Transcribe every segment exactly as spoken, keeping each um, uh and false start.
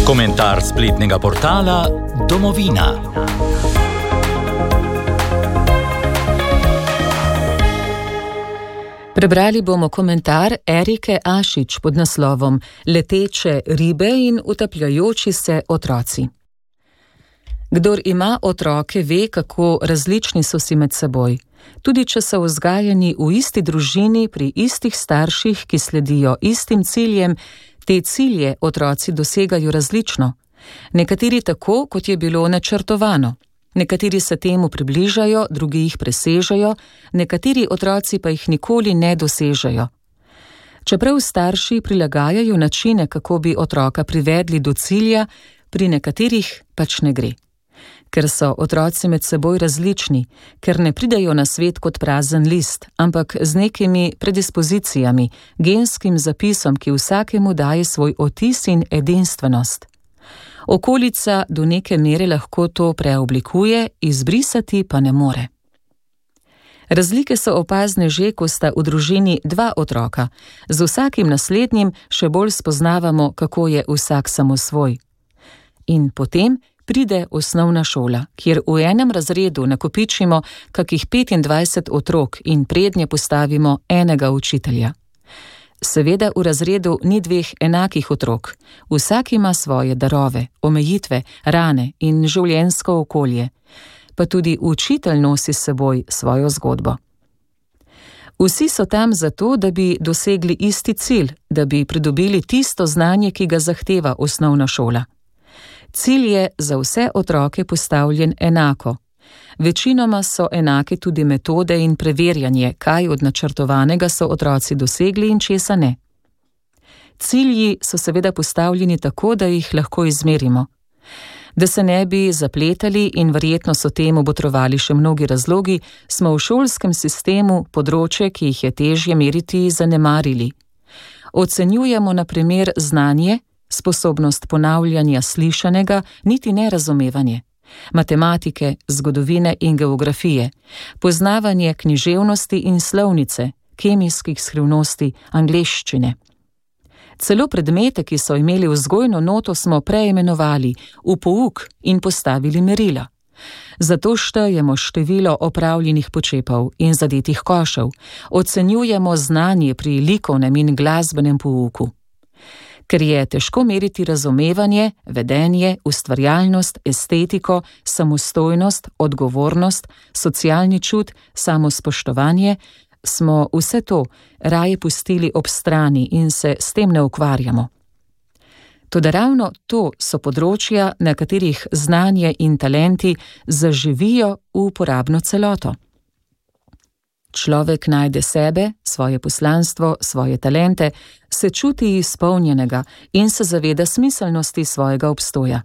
Komentar spletnega portala Domovina. Prebrali bomo komentar Erike Ašič pod naslovom Leteče ribe in utapljajoči se otroci. Kdor ima otroke, ve, kako različni so si med seboj. Tudi če so vzgajani v isti družini, pri istih starših, ki sledijo istim ciljem, te cilje otroci dosegajo različno. Nekateri tako, kot je bilo načrtovano. Nekateri se temu približajo, drugi jih presežejo, nekateri otroci pa jih nikoli ne dosežejo. Čeprav starši prilagajajo načine, kako bi otroka privedli do cilja, pri nekaterih pač ne gre. Ker so otroci med seboj različni, ker ne pridejo na svet kot prazen list, ampak z nekimi predispozicijami, genskim zapisom, ki vsakemu daje svoj otis in edinstvenost. Okolica do neke mere lahko to preoblikuje, izbrisati pa ne more. Razlike so opazne že, ko sta v družini dva otroka. Z vsakim naslednjim še bolj spoznavamo, kako je vsak samosvoj. In potem pride osnovna šola, kjer v enem razredu nakopičimo kakih petindvajset otrok in prednje postavimo enega učitelja. Seveda v razredu ni dveh enakih otrok. Vsak ima svoje darove, omejitve, rane in življenjsko okolje. Pa tudi učitelj nosi s seboj svojo zgodbo. Vsi so tam zato, da bi dosegli isti cilj, da bi pridobili tisto znanje, ki ga zahteva osnovna šola. Cilj je za vse otroke postavljen enako. Večinoma so enake tudi metode in preverjanje, kaj od načrtovanega so otroci dosegli in česa ne. Cilji so seveda postavljeni tako, da jih lahko izmerimo. Da se ne bi zapletali in verjetno so temu botrovali še mnogi razlogi, smo v šolskem sistemu področje, ki jih je težje meriti, zanemarili. Ocenjujemo na primer znanje, sposobnost ponavljanja slišanega, niti nerazumevanje, matematike, zgodovine in geografije, poznavanje književnosti in slovnice, kemijskih skrivnosti, angleščine. Celo predmete, ki so imeli vzgojno noto, smo preimenovali v pouk in postavili merila. Zato štejemo število opravljenih počepov in zadetih košev, ocenjujemo znanje pri likovnem in glasbenem pouku. Ker je težko meriti razumevanje, vedenje, ustvarjalnost, estetiko, samostojnost, odgovornost, socialni čut, samospoštovanje, smo vse to raje pustili ob strani in se s tem ne ukvarjamo. Toda ravno to so področja, na katerih znanje in talenti zaživijo v uporabno celoto. Človek najde sebe, svoje poslanstvo, svoje talente, se čuti izpolnjenega in se zaveda smiselnosti svojega obstoja.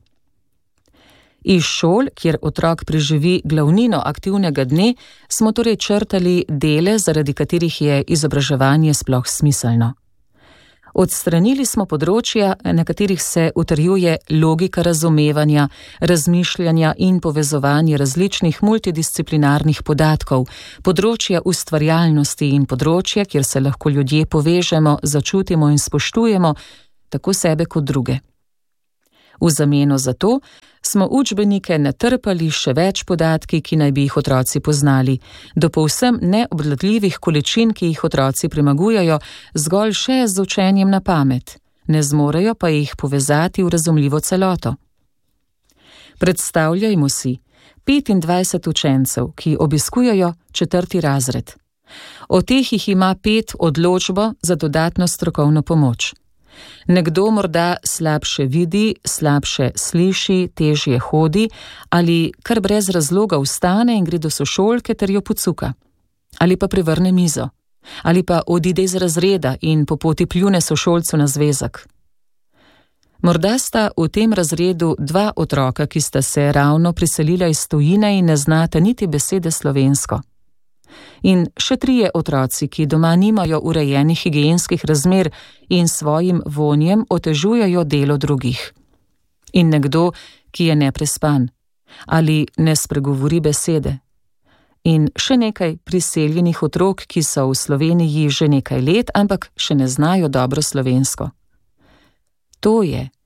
Iz šol, kjer otrok preživi glavnino aktivnega dne, smo torej črtali dele, zaradi katerih je izobraževanje sploh smiselno. Odstranili smo področja, na katerih se utrjuje logika razumevanja, razmišljanja in povezovanja različnih multidisciplinarnih podatkov, področja ustvarjalnosti in področja, kjer se lahko ljudje povežemo, začutimo in spoštujemo, tako sebe kot druge. V zameno za to smo učbenike natrpali še več podatki, ki naj bi jih otroci poznali, do povsem neobvladljivih količin, ki jih otroci premagujejo, zgolj še z učenjem na pamet, ne zmorejo pa jih povezati v razumljivo celoto. Predstavljajmo si petindvajset učencev, ki obiskujejo četrti razred. Od teh jih ima pet odločbo za dodatno strokovno pomoč. Nekdo morda slabše vidi, slabše sliši, težje hodi ali kar brez razloga vstane in gre do sošolke ter jo pocuka. Ali pa prevrne mizo. Ali pa odide iz razreda in po poti pljune sošolcu na zvezek. Morda sta v tem razredu dva otroka, ki sta se ravno priselila iz tujine in ne znata niti besede slovensko. In še trije otroci, ki doma nimajo urejenih higienskih razmer in svojim vonjem otežujejo delo drugih. In nekdo, ki je neprespan ali ne spregovori besede. In še nekaj priseljenih otrok, ki so v Sloveniji že nekaj let, ampak še ne znajo dobro slovensko. To je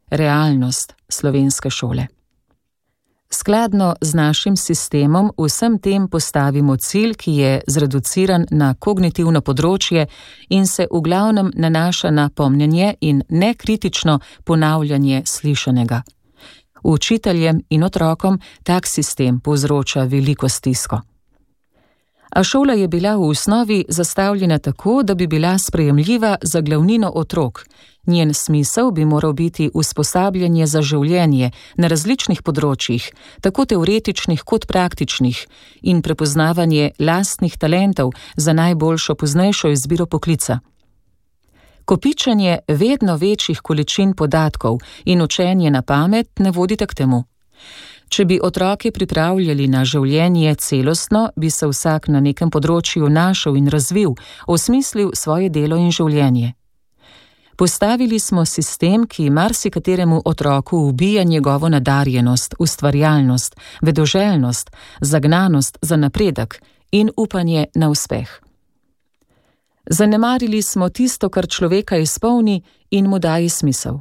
realnost slovenske šole. Skladno z našim sistemom vsem tem postavimo cilj, ki je zreduciran na kognitivno področje in se v glavnem nanaša na pomnjenje in nekritično ponavljanje slišanega. Učiteljem in otrokom tak sistem povzroča veliko stisko. A šola je bila v osnovi zastavljena tako, da bi bila sprejemljiva za glavnino otrok. Njen smisel bi moral biti usposabljanje za življenje na različnih področjih, tako teoretičnih kot praktičnih, in prepoznavanje lastnih talentov za najboljšo poznejšo izbiro poklica. Kopičenje vedno večjih količin podatkov in učenje na pamet ne vodita k temu. Če bi otroke pripravljali na življenje celostno, bi se vsak na nekem področju našel in razvil, osmislil svoje delo in življenje. Postavili smo sistem, ki marsikateremu otroku ubija njegovo nadarjenost, ustvarjalnost, vedoželjnost, zagnanost za napredek in upanje na uspeh. Zanemarili smo tisto, kar človeka izpolni in mu daje smisel.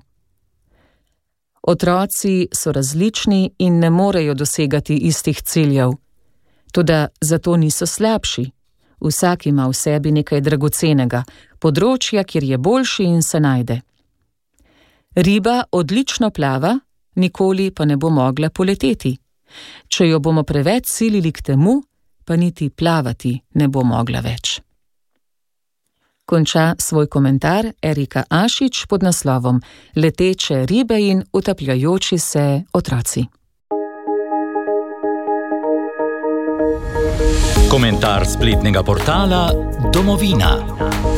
Otroci so različni in ne morejo dosegati istih ciljev. Toda zato niso slabši. Vsak ima v sebi nekaj dragocenega, področja, kjer je boljši in se najde. Riba odlično plava, nikoli pa ne bo mogla poleteti. Če jo bomo preveč silili k temu, pa niti plavati ne bo mogla več. Konča svoj komentar Erika Ašič pod naslovom Leteče ribe in utapljajoči se otroci. Komentar spletnega portala Domovina.